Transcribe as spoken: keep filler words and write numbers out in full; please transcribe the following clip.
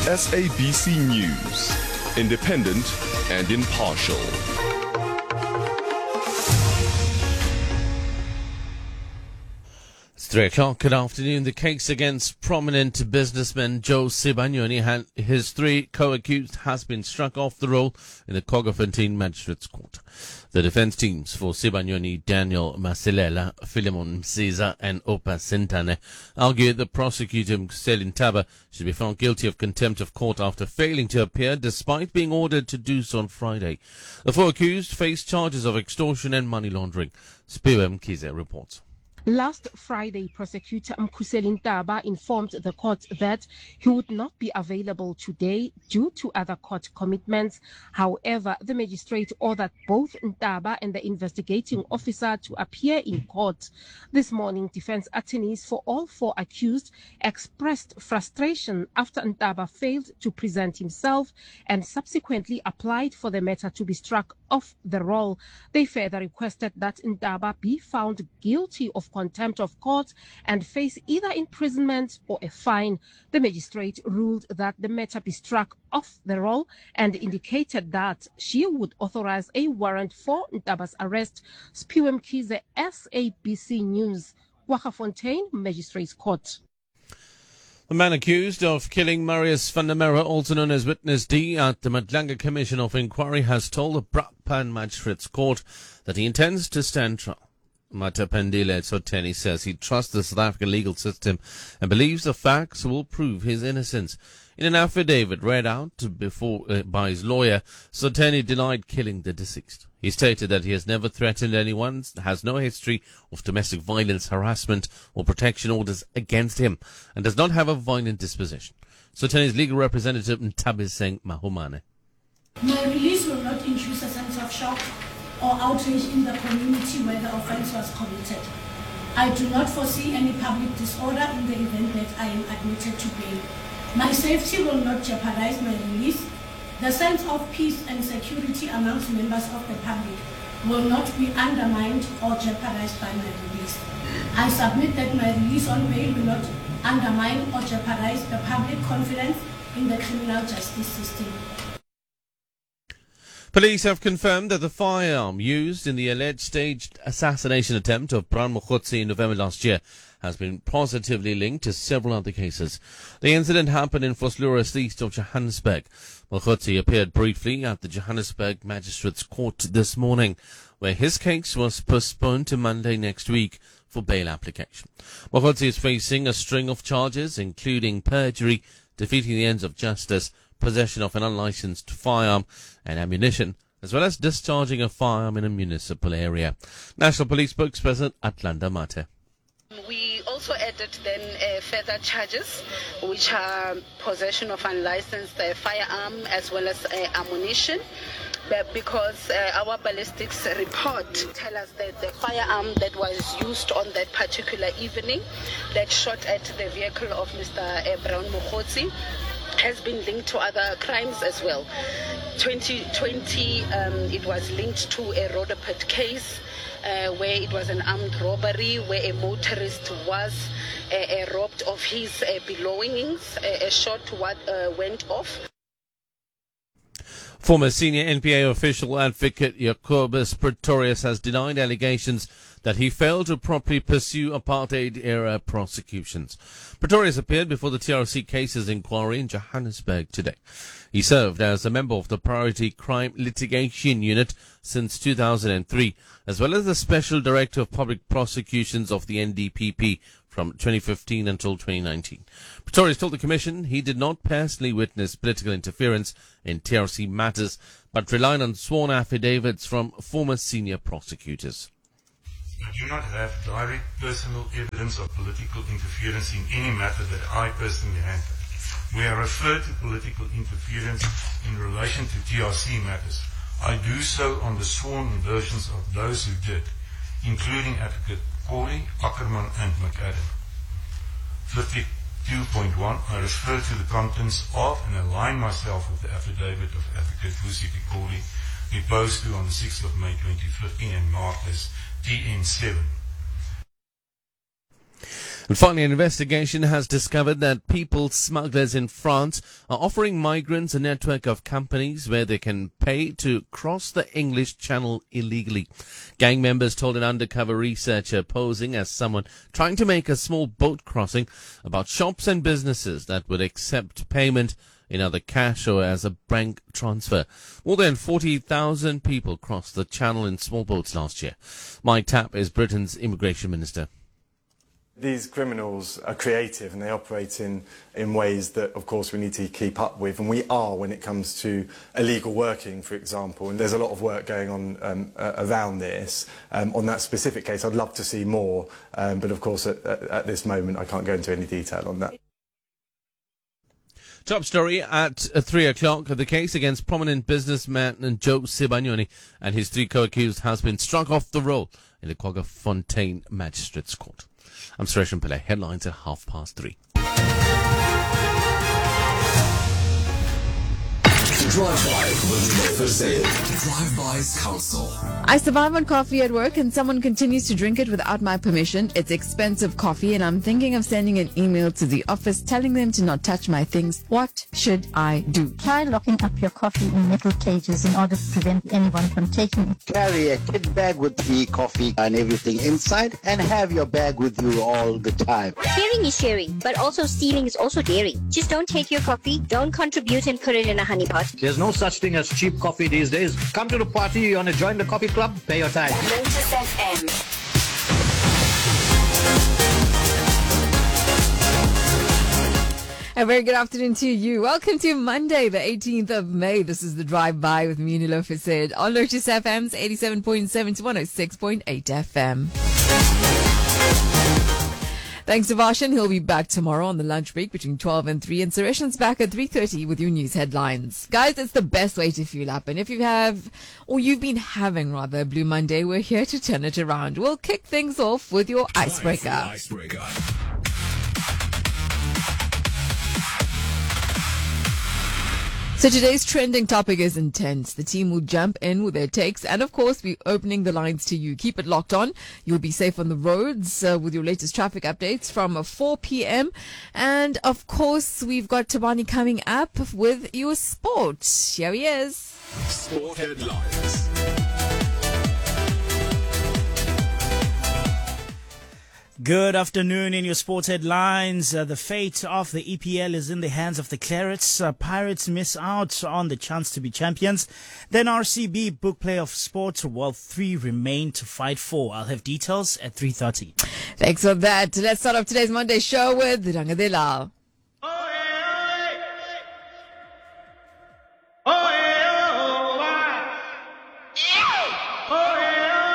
S A B C News, independent and impartial. It's three o'clock. Good afternoon. The case against prominent businessman Joe Sibanyoni and his three co-accused has been struck off the roll in the Kogafontein Magistrates Court. The defense teams for Sibanyoni, Daniel Masilela, Philemon Caesar and Opa Sentane argued the prosecutor Mkuseli Ntaba should be found guilty of contempt of court after failing to appear despite being ordered to do so on Friday. The four accused face charges of extortion and money laundering. Spiwe Mkhize reports. Last Friday, prosecutor Mkuseli Ntaba informed the court that he would not be available today due to other court commitments. However, the magistrate ordered both Ntaba and the investigating officer to appear in court. This morning, defense attorneys for all four accused expressed frustration after Ntaba failed to present himself and subsequently applied for the matter to be struck off the roll. They further requested that Ntaba be found guilty of contempt of court and face either imprisonment or a fine. The magistrate ruled that the matter be struck off the roll and indicated that she would authorize a warrant for Ntaba's arrest. Spiwe Mkhize, S A B C News, Kogafontein Magistrates Court. The man accused of killing Marius van der Merwe, also known as Witness D, at the Madlanga Commission of Inquiry has told the Brakpan Magistrates Court that he intends to stand trial. Matapendile Soteni says he trusts the South African legal system and believes the facts will prove his innocence. In an affidavit read out before uh, by his lawyer, Soteni denied killing the deceased. He stated that he has never threatened anyone, has no history of domestic violence, harassment or protection orders against him, and does not have a violent disposition. Soteni's legal representative Ntabiseng Mahumane. My release will not induce a sense of shock or outrage in the community where the offence was committed. I do not foresee any public disorder in the event that I am admitted to bail. My safety will not jeopardize my release. The sense of peace and security amongst members of the public will not be undermined or jeopardized by my release. I submit that my release on bail will not undermine or jeopardize the public confidence in the criminal justice system. Police have confirmed that the firearm used in the alleged staged assassination attempt of Brown Mokhotsi in November last year has been positively linked to several other cases. The incident happened in Vosloorus, east of Johannesburg. Mokhotsi appeared briefly at the Johannesburg Magistrates Court this morning, where his case was postponed to Monday next week for bail application. Mokhotsi is facing a string of charges, including perjury, defeating the ends of justice, possession of an unlicensed firearm and ammunition, as well as discharging a firearm in a municipal area. National Police spokesperson Atlanta Mate. We also added then uh, further charges, which are possession of unlicensed uh, firearm as well as uh, ammunition. But because uh, our ballistics report tell us that the firearm that was used on that particular evening that shot at the vehicle of Mister Uh, Brown Mokhotsi has been linked to other crimes as well. twenty twenty, um, it was linked to a Rhodoped case uh, where it was an armed robbery where a motorist was uh, uh, robbed of his uh, belongings. A, a shot what, uh, went off. Former senior N P A official advocate Jacobus Pretorius has denied allegations that he failed to properly pursue apartheid-era prosecutions. Pretorius appeared before the T R C Cases Inquiry in Johannesburg today. He served as a member of the Priority Crime Litigation Unit since two thousand three, as well as the Special Director of Public Prosecutions of the N D P P from twenty fifteen until twenty nineteen. Pretorius told the Commission he did not personally witness political interference in T R C matters, but relied on sworn affidavits from former senior prosecutors. I do not have direct personal evidence of political interference in any matter that I personally handled. Where I refer to political interference in relation to T R C matters, I do so on the sworn versions of those who did, including Advocate Corley, Ackerman and McAdam. fifty-two point one, I refer to the contents of and align myself with the affidavit of Advocate Vusipi Corley, deposed to on the sixth of May twenty fifteen and marked as T N seven. And finally, an investigation has discovered that people smugglers in France are offering migrants a network of companies where they can pay to cross the English Channel illegally. Gang members told an undercover researcher posing as someone trying to make a small boat crossing about shops and businesses that would accept payment in either cash or as a bank transfer. More than forty thousand people crossed the Channel in small boats last year. Mike Tapp is Britain's immigration minister. These criminals are creative and they operate in, in ways that, of course, we need to keep up with. And we are when it comes to illegal working, for example. And there's a lot of work going on um, uh, around this. Um, on that specific case, I'd love to see more. Um, but, of course, at, at, at this moment, I can't go into any detail on that. Top story at uh, three o'clock. The case against prominent businessman Joe Sibanyoni and his three co-accused has been struck off the roll in the Kwaggafontein Magistrates Court. I'm Suresh Pillai. Headlines at half past three. Drive-by with Lofa Sayed. Drive-by's counsel. I survive on coffee at work and someone continues to drink it without my permission. It's expensive coffee and I'm thinking of sending an email to the office telling them to not touch my things. What should I do? Try locking up your coffee in metal cages in order to prevent anyone from taking it. Carry a kit bag with the coffee and everything inside and have your bag with you all the time. Sharing is sharing, but also stealing is also daring. Just don't take your coffee, don't contribute and put it in a honey pot. There's no such thing as cheap coffee these days. Come to the party, you want to join the coffee club? Pay your time. Lotus F M. A very good afternoon to you. Welcome to Monday, the eighteenth of May. This is the Drive-By with me, Nilofa Said, on Lotus F M's eighty-seven point seven to one oh six point eight F M. Thanks to Varshan. He'll be back tomorrow on the lunch break between twelve and three. And Sureshan's back at three thirty with your news headlines. Guys, it's the best way to fuel up. And if you have, or you've been having rather, a Blue Monday, we're here to turn it around. We'll kick things off with your icebreaker. Icebreaker. So today's trending topic is intense. The team will jump in with their takes and, of course, be opening the lines to you. Keep it locked on. You'll be safe on the roads uh, with your latest traffic updates from uh, four p.m. And, of course, we've got Tabani coming up with your sport. Here he is. Sport headlines. Good afternoon. In your sports headlines, uh, the fate of the E P L is in the hands of the Clarets. Uh, Pirates miss out on the chance to be champions. Then R C B book playoff spots while three remain to fight for. I'll have details at three thirty. Thanks for that. Let's start off today's Monday show with Rangadela.